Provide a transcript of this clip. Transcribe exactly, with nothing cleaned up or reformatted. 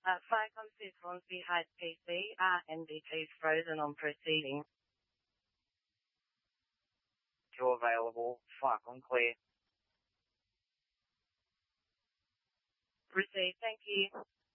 Uh, Firecom says Hornsby Heights P C, uh, N B T's frozen on proceeding. Two available. Firecom clear. Received, thank you.